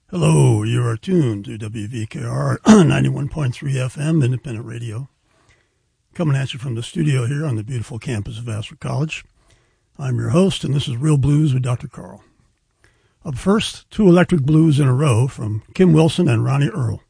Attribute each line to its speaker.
Speaker 1: Hello, you are tuned to WVKR 91.3 FM Independent Radio. Coming at you from the studio here on the beautiful campus of Vassar College. I'm your host, and this is Real Blues with Dr. Carl. Up first, two electric blues in a row from Kim Wilson and Ronnie Earl.